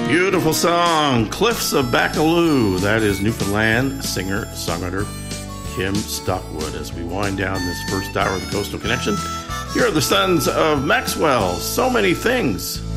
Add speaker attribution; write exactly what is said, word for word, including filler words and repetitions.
Speaker 1: Beautiful song, Cliffs of Baccalieu. That is Newfoundland singer-songwriter Kim Stockwood. As we wind down this first hour of the Coastal Connection, here are the sons of Maxwell. So Many Things.